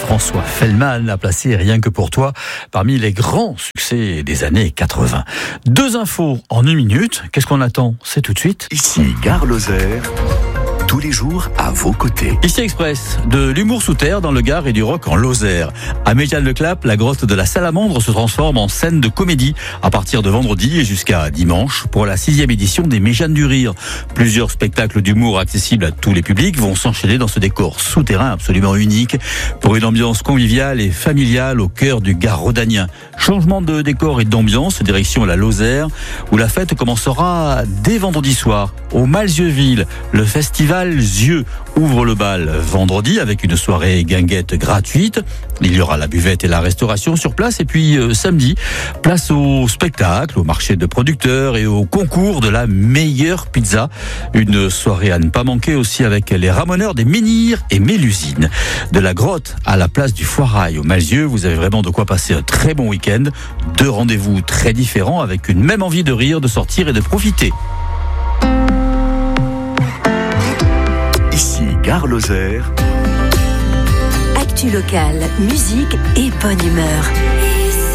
François Fellman a placé Rien que pour toi parmi les grands succès des années 80. 2 infos en 1 minute. Qu'est-ce qu'on attend? C'est tout de suite. Ici, Gare Lozère. Tous les jours à vos côtés. Ici Express, de l'humour sous terre dans le Gard et du rock en Lozère. À Mézières-le-Clap, la grotte de la Salamandre se transforme en scène de comédie à partir de vendredi et jusqu'à dimanche pour la 6e édition des Méjanes du Rire. Plusieurs spectacles d'humour accessibles à tous les publics vont s'enchaîner dans ce décor souterrain absolument unique pour une ambiance conviviale et familiale au cœur du Gard rhodanien. Changement de décor et d'ambiance, direction la Lozère, où la fête commencera dès vendredi soir au Malzieuxville. Le festival Zieux ouvre le bal vendredi avec une soirée guinguette gratuite. Il y aura la buvette et la restauration sur place. Et puis samedi, place au spectacle, au marché de producteurs et au concours de la meilleure pizza. Une soirée à ne pas manquer aussi avec les ramoneurs des Menhirs et Mélusine. De la grotte à la place du Foirail au Malzieux, vous avez vraiment de quoi passer un très bon week-end. 2 rendez-vous très différents avec une même envie de rire, de sortir et de profiter. Ici, Gare Lozère. Actu locale, musique et bonne humeur.